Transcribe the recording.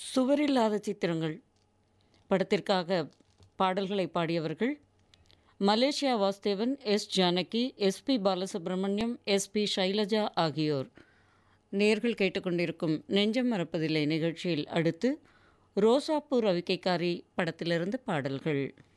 சுவரில்லாத சித்திரங்கள் படத்திற்காக பாடல்களை பாடியவர்கள் Malaysia Vasudevan, S Janaki, SP Balasubramaniam, SP Shailaja ஆகியோர். நேர்கள் கேட்டுக்கொண்டிருக்கும் நெஞ்சம் மறப்பதில்லை நிகழ்ச்சியில் அடுத்து ரோசாப்பூ ரவிக்கைக்காரி படத்திலிருந்து பாடல்கள்.